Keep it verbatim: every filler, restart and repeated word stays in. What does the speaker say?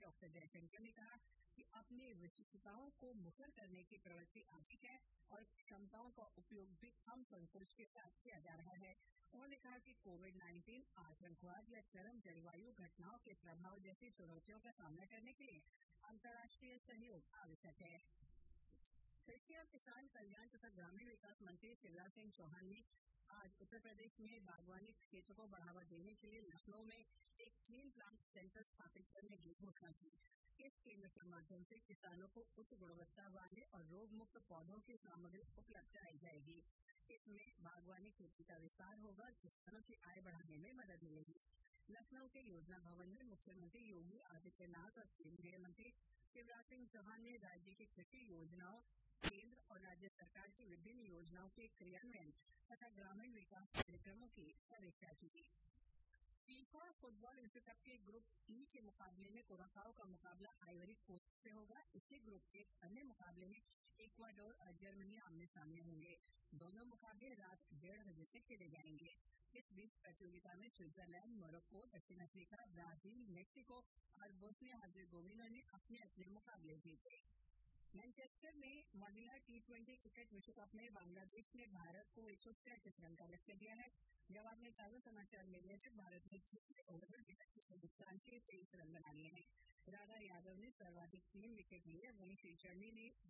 Doctor Jaishankar ने कहा कि अपनी विशिष्टताओं को मुखर करने की प्रवृत्ति अधिक है और क्षमताओं का उपयोग भी कम संकोच के साथ किया जा रहा है। उन्होंने कहा कि कोविड नाइन्टीन, आतंकवाद या चरम जलवायु घटनाओं के प्रभाव जैसी चुनौतियों का सामना करने के लिए अंतर्राष्ट्रीय सहयोग आवश्यक है। कृषि और किसान कल्याण तथा ग्रामीण विकास मंत्री शिवराज सिंह चौहान ने आज उत्तर प्रदेश में बागवानी क्षेत्र को बढ़ावा देने के लिए लखनऊ में एक ग्रीन प्लांट सेंटर स्थापित करने की घोषणा की। इस केंद्र के माध्यम से किसानों को उच्च गुणवत्ता वाले और रोग मुक्त पौधों की सामग्री उपलब्ध कराई जाएगी। इसमें बागवानी खेती का विस्तार होगा, किसानों की आय बढ़ाने में मदद मिलेगी। लखनऊ के योजना भवन में मुख्यमंत्री योगी आदित्यनाथ और केंद्रीय मंत्री शिवराज सिंह चौहान ने राज्य की कृषि योजनाओं, केंद्र और राज्य सरकार की विभिन्न योजनाओं के क्रियान्वयन तथा ग्रामीण विकास कार्यक्रमों की समीक्षा की। फीफा फुटबॉल विश्व कप के ग्रुप ई के मुकाबले में कुराकाओ का मुकाबला आइवरी कोस्ट से होगा। इसी ग्रुप के अन्य मुकाबले में इक्वाडोर और जर्मनी आमने सामने होंगे। दोनों मुकाबले रात डेढ़ बजे से खेले जाएंगे। इस बीच प्रतियोगिता में स्विट्जरलैंड, मोरक्को, दक्षिण अफ्रीका, ब्राजील, मेक्सिको और बोस्निया हर्जेगोविना ने अपने अपने मुकाबले जीते। मैनचेस्टर में महिला टी ट्वेंटी क्रिकेट विश्व कप में बांग्लादेश ने भारत को एक सौ तैंतीस रन का लक्ष्य दिया है। जवाब में ताजा समाचार मिलने से भारत ने दूसरे ओवर में विकेट नुकसान के तेईस रन बना लिए हैं। राधा यादव ने सर्वाधिक तीन विकेट लिए, वहीं श्रीचरणी ने